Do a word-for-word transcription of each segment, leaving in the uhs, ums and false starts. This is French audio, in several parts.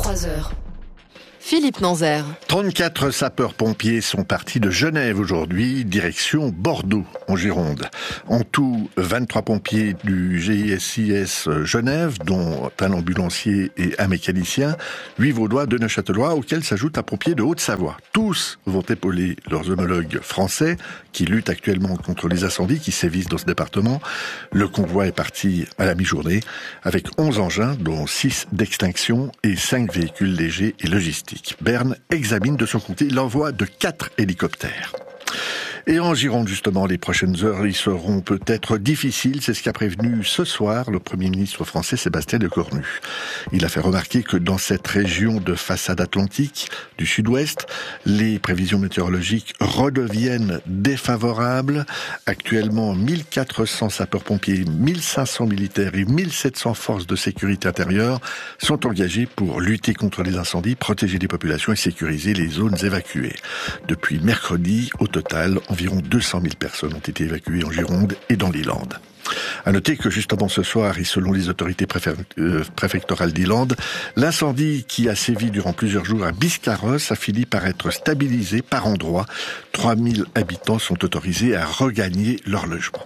vingt-trois heures. Philippe Nanzer. trente-quatre sapeurs-pompiers sont partis de Genève aujourd'hui, direction Bordeaux, en Gironde. En tout, vingt-trois pompiers du G I S I S Genève, dont un ambulancier et un mécanicien, huit vaudois, deux neuchâtelois, auxquels s'ajoute un pompier de Haute-Savoie. Tous vont épauler leurs homologues français, qui luttent actuellement contre les incendies qui sévissent dans ce département. Le convoi est parti à la mi-journée, avec onze engins, dont six d'extinction et cinq véhicules légers et logistiques. Berne examine de son côté l'envoi de quatre hélicoptères. Et en Gironde, justement, les prochaines heures, ils seront peut-être difficiles. C'est ce qu'a prévenu ce soir le Premier ministre français Sébastien Lecornu. Il a fait remarquer que dans cette région de façade atlantique du sud-ouest, les prévisions météorologiques redeviennent défavorables. Actuellement, mille quatre cents sapeurs-pompiers, mille cinq cents militaires et mille sept cents forces de sécurité intérieure sont engagés pour lutter contre les incendies, protéger les populations et sécuriser les zones évacuées. Depuis mercredi, au total, environ deux cent mille personnes ont été évacuées en Gironde et dans les Landes. À noter que justement ce soir, et selon les autorités préfé- euh, préfectorales des Landes, l'incendie qui a sévi durant plusieurs jours à Biscarrosse a fini par être stabilisé par endroits. trois mille habitants sont autorisés à regagner leur logement.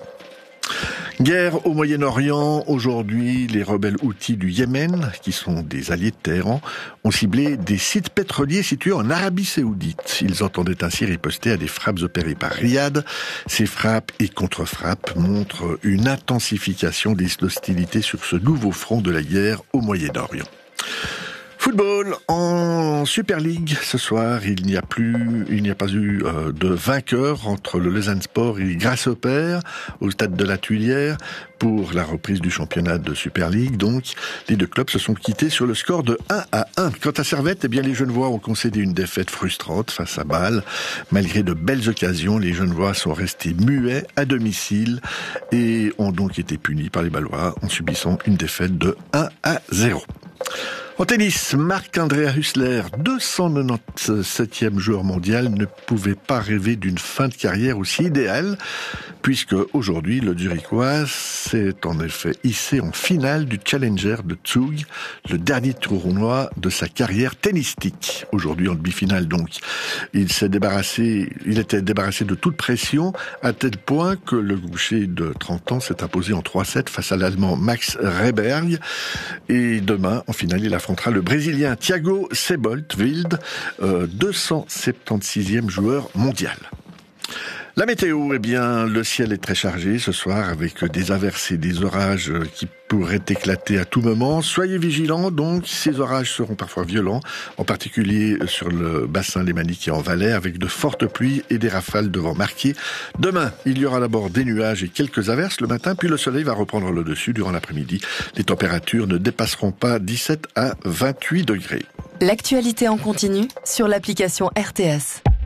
Guerre au Moyen-Orient. Aujourd'hui, les rebelles houthis du Yémen, qui sont des alliés de Téhéran, ont ciblé des sites pétroliers situés en Arabie Saoudite. Ils entendaient ainsi riposter à des frappes opérées par Riyad. Ces frappes et contre-frappes montrent une intensification des hostilités sur ce nouveau front de la guerre au Moyen-Orient. Football en Super League ce soir, il n'y a plus, il n'y a pas eu euh, de vainqueur entre le Lausanne Sport et Grasshopper au stade de la Tuilière pour la reprise du championnat de Super League. Donc, les deux clubs se sont quittés sur le score de un à un. Quant à Servette, eh bien, les Genevois ont concédé une défaite frustrante face à Bâle. Malgré de belles occasions, les Genevois sont restés muets à domicile et ont donc été punis par les Bâlois en subissant une défaite de un à zéro. En tennis, Marc-André Hussler, deux cent quatre-vingt-septième joueur mondial, ne pouvait pas rêver d'une fin de carrière aussi idéale, puisque aujourd'hui, le Zurichois s'est en effet hissé en finale du Challenger de Zug, le dernier tournoi de sa carrière tennistique. Aujourd'hui, en demi-finale donc, il s'est débarrassé, il était débarrassé de toute pression, à tel point que le gaucher de trente ans s'est imposé en trois sept face à l'Allemand Max Rehberg. Et demain, en finale, il affrontera le Brésilien Thiago Sebold-Wild, euh, deux cent septante-sixième joueur mondial. La météo, eh bien, le ciel est très chargé ce soir avec des averses et des orages qui pourraient éclater à tout moment. Soyez vigilants, donc, ces orages seront parfois violents, en particulier sur le bassin lémanique et en Valais, avec de fortes pluies et des rafales de vent marquées. Demain, il y aura d'abord des nuages et quelques averses le matin, puis le soleil va reprendre le dessus durant l'après-midi. Les températures ne dépasseront pas dix-sept à vingt-huit degrés. L'actualité en continu sur l'application R T S.